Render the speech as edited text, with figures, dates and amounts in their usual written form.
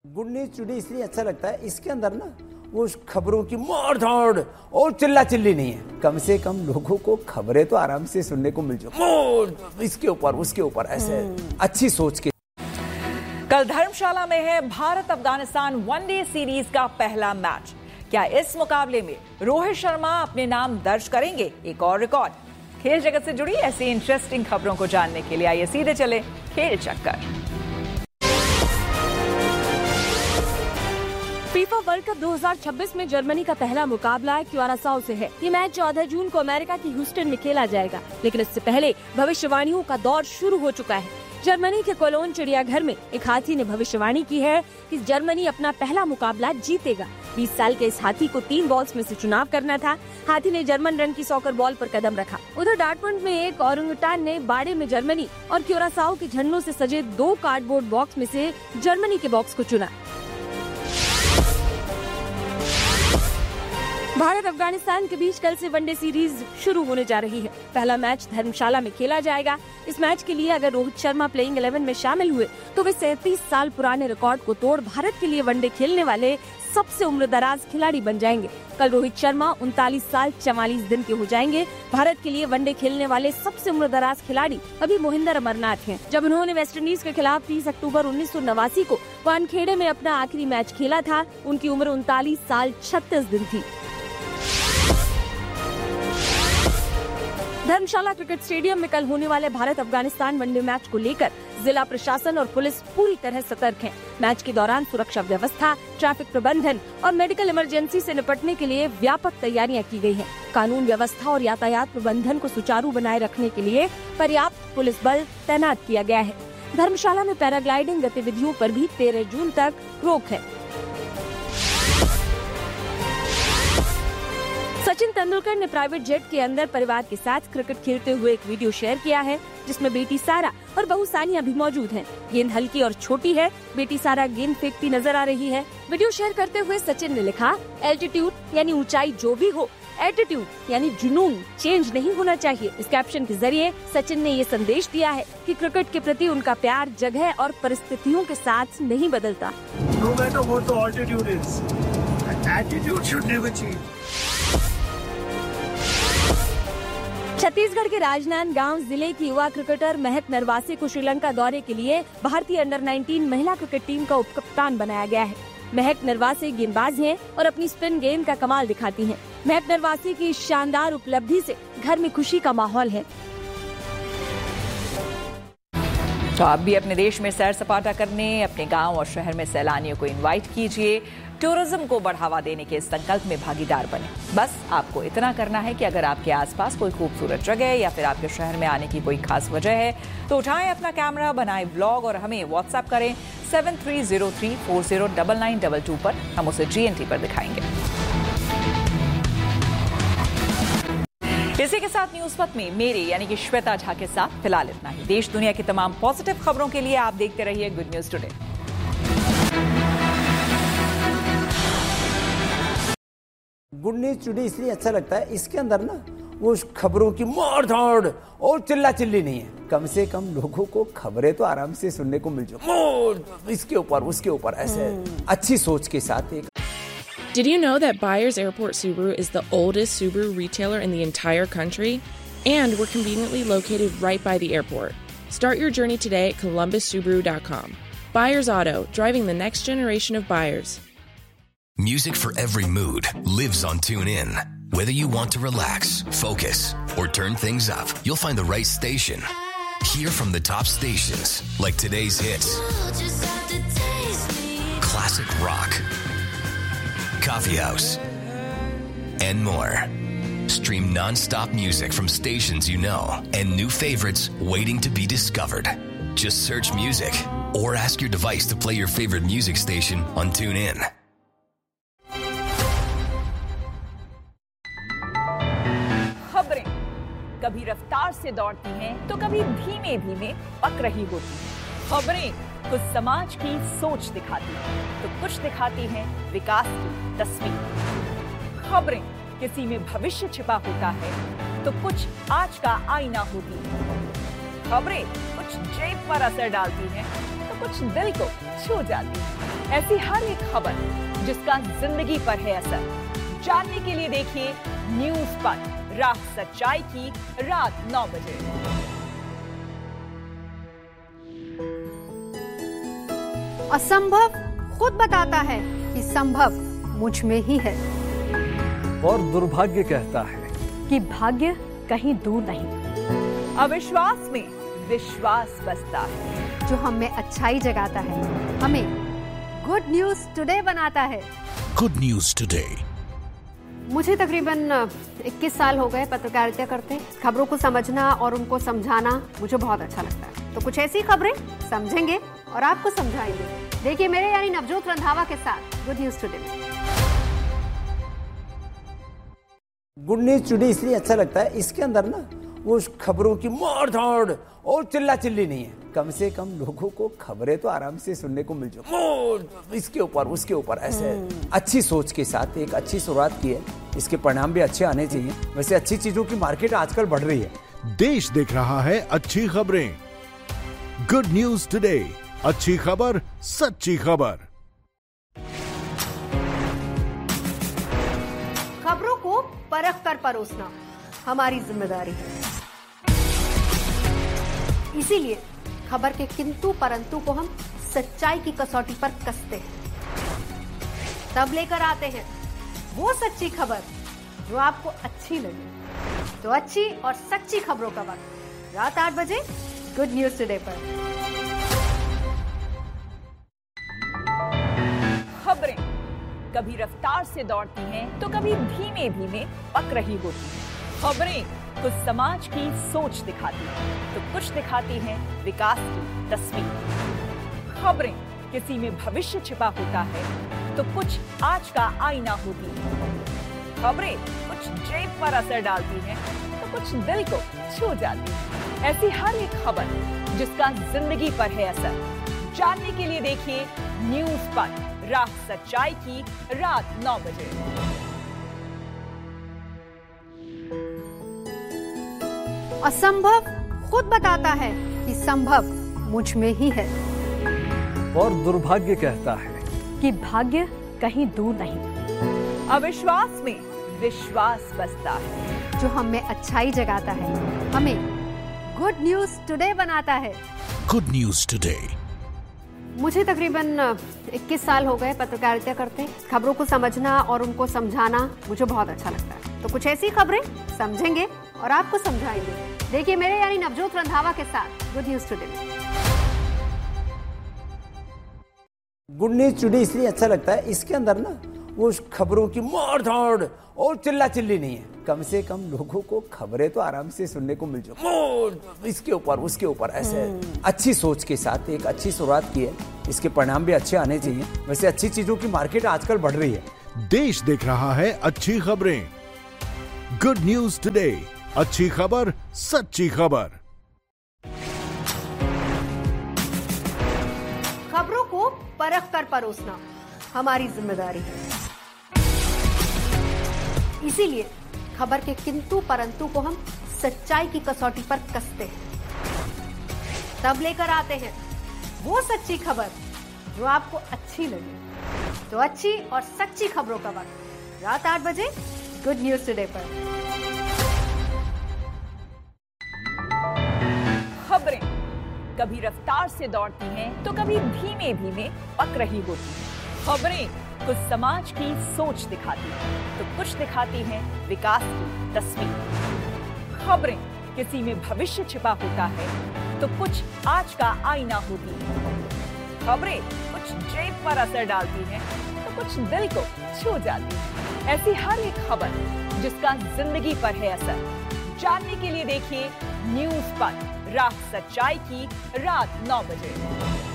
Good news today इसलिए अच्छा लगता है, इसके अंदर ना वो खबरों की मार धाड़ और चिल्ला चिल्ली नहीं है। कम से कम लोगों को खबरें तो आराम से सुनने को मिल जाए, इसके ऊपर उसके ऊपर ऐसे अच्छी सोच के। कल धर्मशाला में है भारत अफगानिस्तान वनडे सीरीज का पहला मैच। क्या इस मुकाबले में रोहित शर्मा अपने नाम दर्ज करेंगे एक और रिकॉर्ड? खेल जगत से जुड़ी ऐसी इंटरेस्टिंग खबरों को जानने के लिए आइए सीधे चले खेल चक्कर। फीफा वर्ल्ड कप 2026 में जर्मनी का पहला मुकाबला क्यूरासाओ से है। ये मैच 14 जून को अमेरिका की ह्यूस्टन में खेला जाएगा, लेकिन इससे पहले भविष्यवाणियों का दौर शुरू हो चुका है। जर्मनी के कोलोन चिड़ियाघर में एक हाथी ने भविष्यवाणी की है कि जर्मनी अपना पहला मुकाबला जीतेगा। 20 साल के इस हाथी को 3 बॉल्स में से चुनाव करना था। हाथी ने जर्मन रंग की सॉकर बॉल पर कदम रखा। उधर डॉर्टमुंड में एक ओरंगुटान ने बाड़े में जर्मनी और क्यूरासाओ के झंडों से सजे 2 कार्डबोर्ड बॉक्स में से जर्मनी के बॉक्स को चुना। भारत अफगानिस्तान के बीच कल से वनडे सीरीज शुरू होने जा रही है। पहला मैच धर्मशाला में खेला जाएगा। इस मैच के लिए अगर रोहित शर्मा प्लेइंग 11 में शामिल हुए तो वे 37 साल पुराने रिकॉर्ड को तोड़ भारत के लिए वनडे खेलने वाले सबसे उम्रदराज खिलाड़ी बन जाएंगे। कल रोहित शर्मा 39 साल 44 दिन के हो जाएंगे। भारत के लिए वनडे खेलने वाले सबसे उम्रदराज खिलाड़ी अभी मोहिंदर अमरनाथ हैं। जब उन्होंने वेस्टइंडीज के खिलाफ 30 अक्टूबर 1989 को वानखेड़े में अपना आखिरी मैच खेला था, उनकी उम्र 39 साल 36 दिन थी। धर्मशाला क्रिकेट स्टेडियम में कल होने वाले भारत अफगानिस्तान वनडे मैच को लेकर जिला प्रशासन और पुलिस पूरी तरह सतर्क हैं। मैच के दौरान सुरक्षा व्यवस्था, ट्रैफिक प्रबंधन और मेडिकल इमरजेंसी से निपटने के लिए व्यापक तैयारियां की गई हैं। कानून व्यवस्था और यातायात प्रबंधन को सुचारू बनाए रखने के लिए पर्याप्त पुलिस बल तैनात किया गया है। धर्मशाला में पैराग्लाइडिंग गतिविधियों पर भी 13 जून तक रोक है। सचिन तेंदुलकर ने प्राइवेट जेट के अंदर परिवार के साथ क्रिकेट खेलते हुए एक वीडियो शेयर किया है, जिसमें बेटी सारा और बहू सानिया भी मौजूद हैं। गेंद हल्की और छोटी है। बेटी सारा गेंद फेंकती नजर आ रही है। वीडियो शेयर करते हुए सचिन ने लिखा, एल्टीट्यूड यानी ऊंचाई जो भी हो, एटीट्यूड यानी जुनून चेंज नहीं होना चाहिए। इस कैप्शन के जरिए सचिन ने ये संदेश दिया है कि क्रिकेट के प्रति उनका प्यार जगह और परिस्थितियों के साथ नहीं बदलता। No matter what the altitude is, attitude should never change. Chhattisgarh के राजनांदगांव जिले की युवा क्रिकेटर महक नरवासे को श्रीलंका दौरे के लिए भारतीय अंडर 19 महिला क्रिकेट टीम का उपकप्तान बनाया गया है। महक नरवासे गेंदबाज हैं और अपनी स्पिन गेंद का कमाल दिखाती हैं। महक नरवासे की शानदार उपलब्धि से घर में खुशी का माहौल है। तो आप भी अपने देश में सैर सपाटा करने, अपने गांव और शहर में सैलानियों को इनवाइट कीजिए। टूरिज्म को बढ़ावा देने के संकल्प में भागीदार बने। बस आपको इतना करना है कि अगर आपके आसपास कोई खूबसूरत जगह या फिर आपके शहर में आने की कोई खास वजह है तो उठाएं अपना कैमरा, बनाएं ब्लॉग और हमें व्हाट्सएप करें 7303409922 पर। हम उसे GNT पर दिखाएंगे। इसी के साथ न्यूज वक्त में मेरे यानी कि श्वेता झा के साथ फिलहाल इतना ही। देश दुनिया की तमाम पॉजिटिव खबरों के लिए आप देखते रहिए good news today. Good news today इसलिए अच्छा लगता है, इसके अंदर ना वो खबरों की मार धाड़ और चिल्ला चिल्ली नहीं है। कम से कम लोगों को खबरें तो आराम से सुनने को मिल जाए, इसके ऊपर उसके ऊपर ऐसे अच्छी सोच के साथ। एक Did you know that Byers Airport Subaru is the oldest Subaru retailer in the entire country? And we're conveniently located right by the airport. Start your journey today at columbussubaru.com. Byers Auto, driving the next generation of buyers. Music for every mood lives on TuneIn. Whether you want to relax, focus, or turn things up, you'll find the right station. Hear from the top stations like today's hits, classic rock, coffee house, and more. Stream non-stop music from stations you know and new favorites waiting to be discovered. Just search music or ask your device to play your favorite music station on TuneIn. खबरें कभी रफ्तार से दौड़ती हैं तो कभी धीमे धीमे पक रही होती हैं। खबरें कुछ समाज की सोच दिखाती हैं तो कुछ दिखाती हैं विकास की तस्वीर। खबरें किसी में भविष्य छिपा होता है तो कुछ आज का आईना होती है। खबरें कुछ जेब पर असर डालती हैं तो तो कुछ दिल को छू जाती है। ऐसी हर एक खबर जिसका जिंदगी पर है असर, जानने के लिए देखिए न्यूज़ पर राह सच्चाई की रात 9 बजे। असंभव खुद बताता है कि संभव मुझ में ही है, और दुर्भाग्य कहता है कि भाग्य कहीं दूर नहीं। अविश्वास में विश्वास बसता है, जो हम में अच्छाई जगाता है, हमें गुड न्यूज टुडे बनाता है। Good news today. मुझे तकरीबन 21 साल हो गए पत्रकारिता करते। खबरों को समझना और उनको समझाना मुझे बहुत अच्छा लगता है। तो कुछ ऐसी खबरें समझेंगे और आपको समझाएंगे। देखिए मेरे यानी नवजोत रंधावा के साथ गुड न्यूज टुडे में। गुड न्यूज टुडे इसलिए अच्छा लगता है, इसके अंदर ना वो खबरों की मार धाड़ और चिल्ला चिल्ली नहीं है। कम से कम लोगों को खबरें तो आराम से सुनने को मिल जाए, इसके ऊपर उसके ऊपर ऐसे अच्छी सोच के साथ एक अच्छी शुरुआत की है। इसके परिणाम भी अच्छे आने चाहिए। वैसे अच्छी चीजों की मार्केट आजकल बढ़ रही है। देश देख रहा है अच्छी खबरें। गुड न्यूज टुडे, अच्छी खबर, सच्ची खबर। खबरों को परख कर परोसना हमारी जिम्मेदारी है। इसीलिए खबर के किंतु परंतु को हम सच्चाई की कसौटी पर कसते हैं, तब लेकर आते हैं वो सच्ची खबर जो आपको अच्छी लगे। तो अच्छी और सच्ची खबरों का वक्त रात 8 बजे गुड न्यूज टुडे पर। खबरें कभी रफ्तार से दौड़ती हैं तो कभी धीमे धीमे पक रही होती हैं। खबरें कुछ समाज की सोच दिखाती हैं तो कुछ दिखाती हैं विकास की तस्वीर। खबरें किसी में भविष्य छिपा होता है तो कुछ आज का आईना होती है। खबरें कुछ जेब पर असर डालती हैं तो कुछ दिल को छू जाती है। ऐसी हर एक खबर जिसका जिंदगी पर है असर, जानने के लिए देखिए न्यूज़ पर राह सच्चाई की रात 9 बजे। असंभव खुद बताता है कि संभव मुझ में ही है, और दुर्भाग्य कहता है कि भाग्य कहीं दूर नहीं। अविश्वास में विश्वास बसता है, जो हम में अच्छाई जगाता है, हमें गुड न्यूज टुडे बनाता है। Good news today. मुझे तकरीबन 21 साल हो गए पत्रकारिता करते। खबरों को समझना और उनको समझाना मुझे बहुत अच्छा लगता है। तो कुछ ऐसी खबरें समझेंगे और आपको समझाएंगे। देखिए मेरे यानी नवजोत रंधावा के साथ गुड न्यूज टुडे में। गुड न्यूज टुडे इसलिए अच्छा लगता है, इसके अंदर ना वो खबरों की मार धाड़ और चिल्ला चिल्ली नहीं है। कम से कम लोगों को खबरें तो आराम से सुनने को मिल जाए, इसके ऊपर उसके ऊपर ऐसे अच्छी सोच के साथ एक अच्छी शुरुआत की है। इसके परिणाम भी अच्छे आने चाहिए। वैसे अच्छी चीजों की मार्केट आजकल बढ़ रही है। देश देख रहा है अच्छी खबरें। गुड न्यूज टुडे, अच्छी खबर, सच्ची खबर। खबरों को परख कर परोसना हमारी जिम्मेदारी है। इसीलिए खबर के किंतु परंतु को हम सच्चाई की कसौटी पर कसते हैं, तब लेकर आते हैं वो सच्ची खबर जो आपको अच्छी लगे। तो अच्छी और सच्ची खबरों का वक्त रात 8 बजे गुड न्यूज टुडे पर। खबरें कभी रफ्तार से दौड़ती हैं तो कभी धीमे धीमे पक रही होती हैं। खबरें कुछ समाज की सोच दिखाती हैं तो कुछ दिखाती हैं विकास की तस्वीर। खबरें किसी में भविष्य छिपा होता है तो कुछ आज का आईना होती है। खबरें कुछ जेब पर असर डालती हैं तो कुछ दिल को छू जाती है। ऐसी हर एक खबर जिसका जिंदगी पर है असर, जानने के लिए देखिए न्यूज़ पर राह सच्चाई की रात 9 बजे।